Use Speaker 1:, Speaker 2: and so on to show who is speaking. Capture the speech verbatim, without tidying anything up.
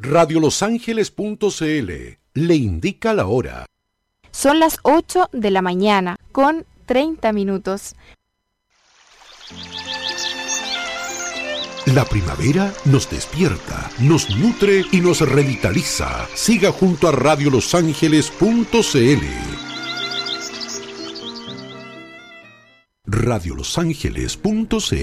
Speaker 1: radio los ángeles punto c l le indica la hora.
Speaker 2: Son las ocho de la mañana con treinta minutos.
Speaker 1: La primavera nos despierta, nos nutre y nos revitaliza. Siga junto a radio los ángeles punto c l. radio los ángeles punto c l